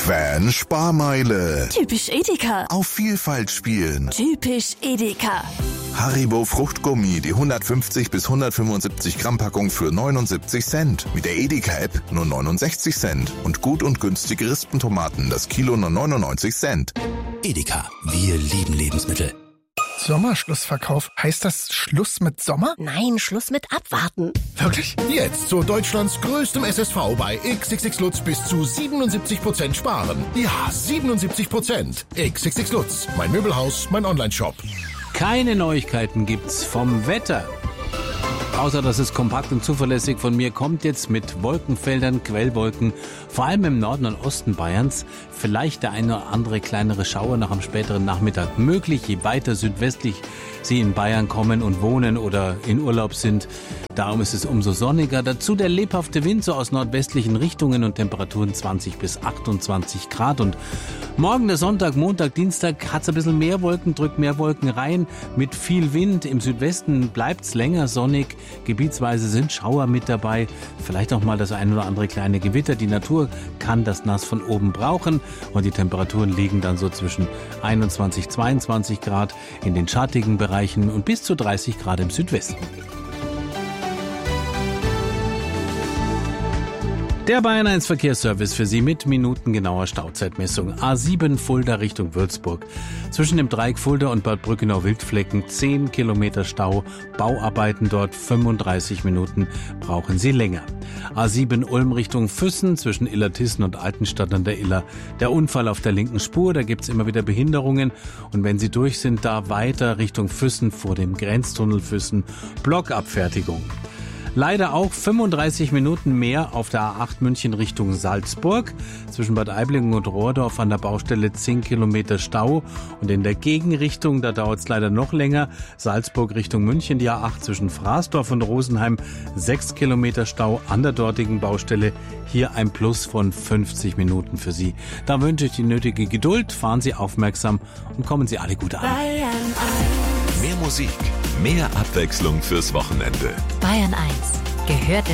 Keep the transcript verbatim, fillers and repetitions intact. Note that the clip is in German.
Fan Sparmeile. Typisch Edeka. Auf Vielfalt spielen. Typisch Edeka. Haribo Fruchtgummi, die hundertfünfzig bis hundertfünfundsiebzig Gramm Packung für neunundsiebzig Cent. Mit der Edeka-App nur neunundsechzig Cent. Und gut und günstige Rispentomaten, das Kilo nur neunundneunzig Cent. Edeka, wir lieben Lebensmittel. Sommerschlussverkauf. Heißt das Schluss mit Sommer? Nein, Schluss mit Abwarten. Wirklich? Jetzt zu Deutschlands größtem S S V bei X X X Lutz bis zu siebenundsiebzig Prozent sparen. Ja, siebenundsiebzig Prozent. X X X Lutz, mein Möbelhaus, mein Onlineshop. Keine Neuigkeiten gibt's vom Wetter. Außer, dass es kompakt und zuverlässig von mir kommt, jetzt mit Wolkenfeldern, Quellwolken, vor allem im Norden und Osten Bayerns. Vielleicht der eine oder andere kleinere Schauer noch am späteren Nachmittag möglich, je weiter südwestlich Sie in Bayern kommen und wohnen oder in Urlaub sind. Darum ist es umso sonniger. Dazu der lebhafte Wind so aus nordwestlichen Richtungen und Temperaturen zwanzig bis achtundzwanzig Grad. Und morgen, der Sonntag, Montag, Dienstag, hat's ein bisschen mehr Wolken, drückt mehr Wolken rein mit viel Wind. Im Südwesten bleibt's länger sonnig. Gebietsweise sind Schauer mit dabei. Vielleicht auch mal das ein oder andere kleine Gewitter. Die Natur kann das Nass von oben brauchen. Und die Temperaturen liegen dann so zwischen einundzwanzig, zweiundzwanzig Grad in den schattigen Bereichen und bis zu dreißig Grad im Südwesten. Der Bayern eins Verkehrsservice für Sie mit minutengenauer Stauzeitmessung. A sieben Fulda Richtung Würzburg. Zwischen dem Dreieck Fulda und Bad Brückenau-Wildflecken zehn Kilometer Stau. Bauarbeiten dort fünfunddreißig Minuten brauchen Sie länger. A sieben Ulm Richtung Füssen zwischen Illertissen und Altenstadt an der Iller. Der Unfall auf der linken Spur, da gibt's immer wieder Behinderungen. Und wenn Sie durch sind, da weiter Richtung Füssen vor dem Grenztunnel Füssen. Blockabfertigung. Leider auch fünfunddreißig Minuten mehr auf der A acht München Richtung Salzburg. Zwischen Bad Aiblingen und Rohrdorf an der Baustelle zehn Kilometer Stau. Und in der Gegenrichtung, da dauert es leider noch länger. Salzburg Richtung München, die A acht zwischen Fraßdorf und Rosenheim, sechs Kilometer Stau an der dortigen Baustelle. Hier ein Plus von fünfzig Minuten für Sie. Da wünsche ich die nötige Geduld, fahren Sie aufmerksam und kommen Sie alle gut an. Mehr Musik, mehr Abwechslung fürs Wochenende. Bayern eins gehört